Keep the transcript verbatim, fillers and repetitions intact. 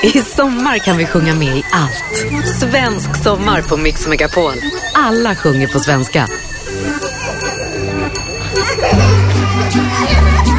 I sommar kan vi sjunga med i allt. Svensk sommar på Mix Megapol. Alla sjunger på svenska.